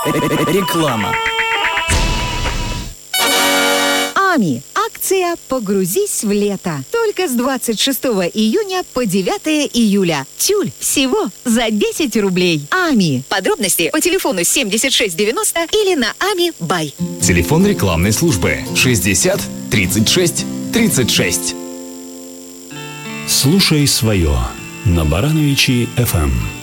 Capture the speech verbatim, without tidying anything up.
Реклама. АМИ. Акция «Погрузись в лето». Только с двадцать шестого июня по девятого июля. Тюль всего за десять рублей. АМИ. Подробности по телефону семьдесят шесть девяносто или на ами бай. Телефон рекламной службы шестьдесят тридцать шесть тридцать шесть. Слушай свое на Барановичи эф эм.